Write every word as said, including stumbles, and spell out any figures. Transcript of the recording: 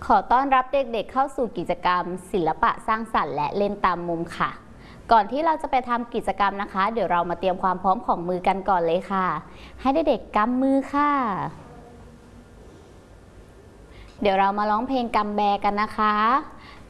ขอต้อนรับเด็กๆเข้าสู่กิจกรรมศิลปะสร้างสรรค์และเล่นตามมุมค่ะก่อนที่เราจะไปทำกิจกรรมนะคะเดี๋ยวเรามาเตรียมความพร้อมของมือกันก่อนเลยค่ะให้เด็กๆกำมือค่ะเดี๋ยวเรามาร้องเพลงกำแบกันนะคะ